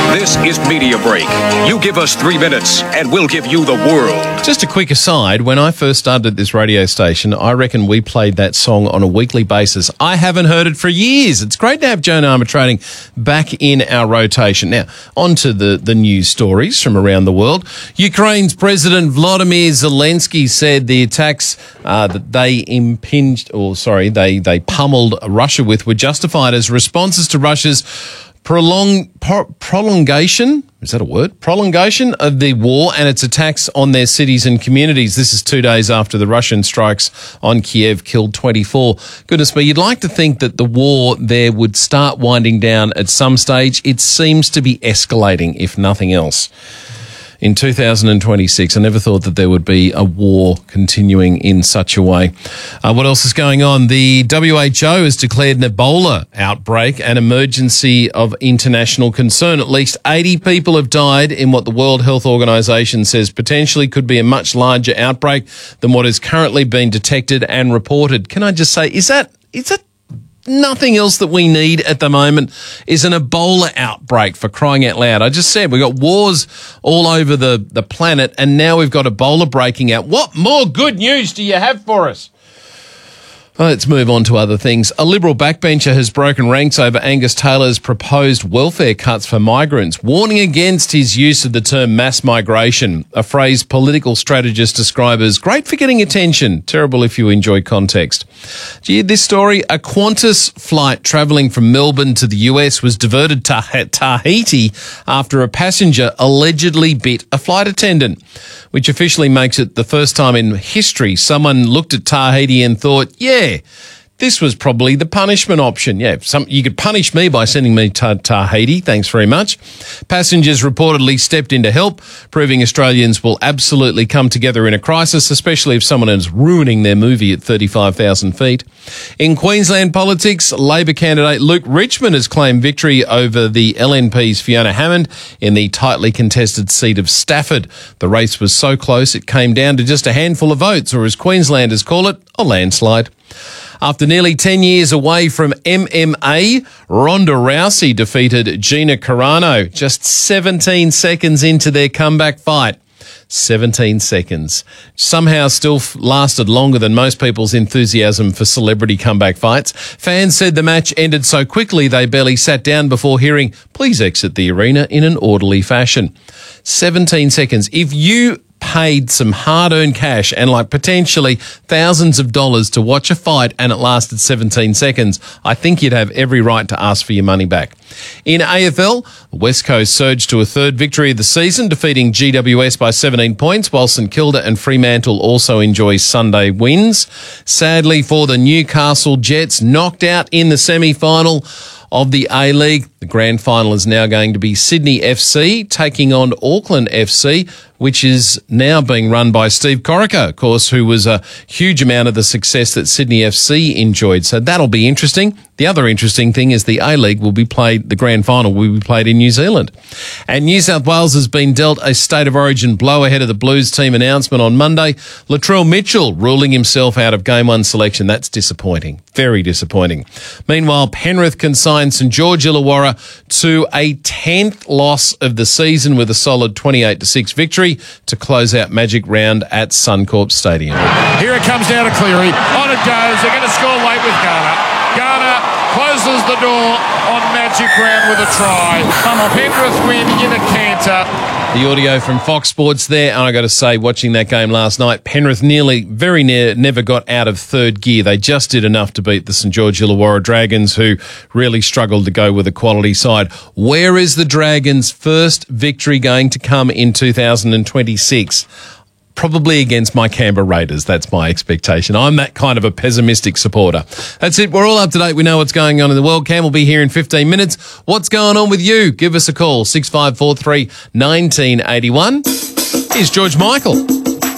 This is Media Break. You give us 3 minutes and we'll give you the world. Just a quick aside, when I first started this radio station, I reckon we played that song on a weekly basis. I haven't heard it for years. It's great to have Joan Armatrading back in our rotation. Now, on to the news stories from around the world. Ukraine's President Volodymyr Zelensky said the attacks that they they pummeled Russia with were justified as responses to Russia's prolongation, is that a word? Prolongation of the war and its attacks on their cities and communities. This is 2 days after the Russian strikes on Kiev killed 24. Goodness me, you'd like to think that the war there would start winding down at some stage. It seems to be escalating, if nothing else. In 2026, I never thought that there would be a war continuing in such a way. What else is going on? The WHO has declared an Ebola outbreak an emergency of international concern. At least 80 people have died in what the World Health Organization says potentially could be a much larger outbreak than what has currently been detected and reported. Can I just say, is that nothing else that we need at the moment is an Ebola outbreak, for crying out loud. I just said we've got wars all over the planet, and now we've got Ebola breaking out. What more good news do you have for us? Let's move on to other things. A Liberal backbencher has broken ranks over Angus Taylor's proposed welfare cuts for migrants, warning against his use of the term mass migration, a phrase political strategists describe as great for getting attention, terrible if you enjoy context. Do you hear this story? A Qantas flight travelling from Melbourne to the US was diverted to Tahiti after a passenger allegedly bit a flight attendant, which officially makes it the first time in history someone looked at Tahiti and thought, yeah, this was probably the punishment option. Yeah, you could punish me by sending me to Tahiti. Thanks very much. Passengers reportedly stepped in to help, proving Australians will absolutely come together in a crisis, especially if someone is ruining their movie at 35,000 feet. In Queensland politics, Labor candidate Luke Richmond has claimed victory over the LNP's Fiona Hammond in the tightly contested seat of Stafford. The race was so close it came down to just a handful of votes, or as Queenslanders call it, a landslide. After nearly 10 years away from MMA, Ronda Rousey defeated Gina Carano just 17 seconds into their comeback fight. 17 seconds. Somehow still lasted longer than most people's enthusiasm for celebrity comeback fights. Fans said the match ended so quickly they barely sat down before hearing, "Please exit the arena in an orderly fashion." 17 seconds. If you paid some hard-earned cash and potentially thousands of dollars to watch a fight and it lasted 17 seconds, I think you'd have every right to ask for your money back. In AFL, the West Coast surged to a third victory of the season, defeating GWS by 17 points, while St Kilda and Fremantle also enjoy Sunday wins. Sadly for the Newcastle Jets, knocked out in the semi-final of the A-League. The grand final is now going to be Sydney FC taking on Auckland FC, which is now being run by Steve Corica, of course, who was a huge amount of the success that Sydney FC enjoyed. So that'll be interesting. The other interesting thing is the A-League the grand final will be played in New Zealand. And New South Wales has been dealt a State of Origin blow ahead of the Blues team announcement on Monday. Latrell Mitchell ruling himself out of Game 1 selection. That's disappointing. Very disappointing. Meanwhile, Penrith consigned St George Illawarra to a 10th loss of the season with a solid 28-6 victory to close out Magic Round at Suncorp Stadium. Here it comes down to Cleary. On it goes. They're going to score late with Garner. Garner closes the door on Magic Round with a try. Penrith win in a canter. The audio from Fox Sports there, and I got to say, watching that game last night, Penrith never got out of third gear. They just did enough to beat the St George Illawarra Dragons, who really struggled to go with a quality side. Where is the Dragons' first victory going to come in 2026? Probably against my Canberra Raiders. That's my expectation. I'm that kind of a pessimistic supporter. That's it. We're all up to date. We know what's going on in the world. Cam will be here in 15 minutes. What's going on with you? Give us a call. 6543 1981. Here's George Michael.